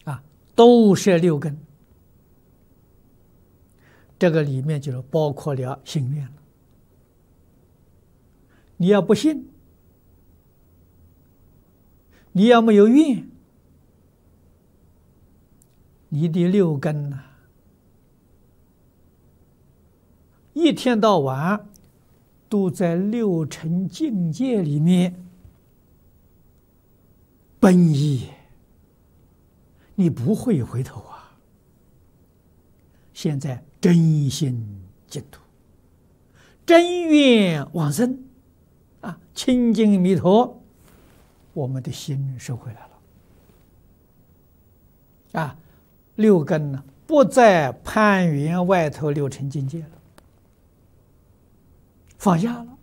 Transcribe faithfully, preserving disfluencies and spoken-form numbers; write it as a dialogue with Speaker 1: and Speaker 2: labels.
Speaker 1: 啊，都是六根。这个里面就是包括了心愿了。你要不信，你要没有愿，你的六根呢、啊，一天到晚都在六尘境界里面奔逸，你不会回头啊！现在真心净土，真愿往生啊，清净弥陀，我们的心收回来了啊，六根呢不再攀缘外头六尘境界了，放下了。